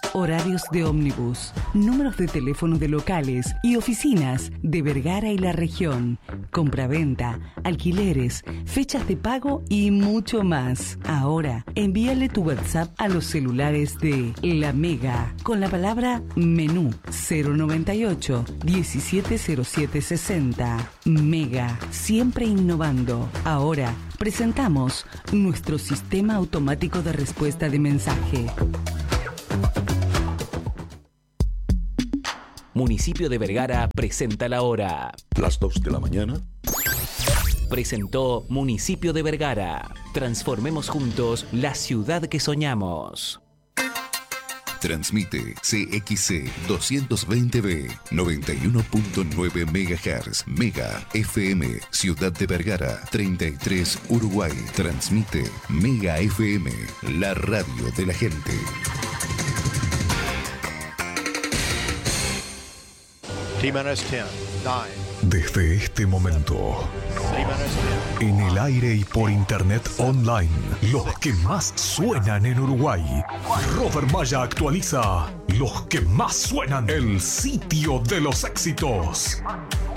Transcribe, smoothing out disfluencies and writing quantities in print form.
horarios de ómnibus, números de teléfono de locales y oficinas de Vergara y la región, compraventa, alquileres, fechas de pago y mucho más. Ahora, envíale tu WhatsApp a los celulares de La Mega con la palabra menú 098 170760. Mega, siempre innovando. Ahora, presentamos nuestro sistema automático de respuesta de mensaje. Municipio de Vergara presenta la hora. Las 2 de la mañana. Presentó Municipio de Vergara. Transformemos juntos la ciudad que soñamos. Transmite CXC 220B 91.9 MHz Mega FM Ciudad de Vergara 33 Uruguay. Transmite Mega FM, la radio de la gente. T-10, 9. Desde este momento, en el aire y por internet online, los que más suenan en Uruguay. Robert Maya actualiza los que más suenan. El sitio de los éxitos.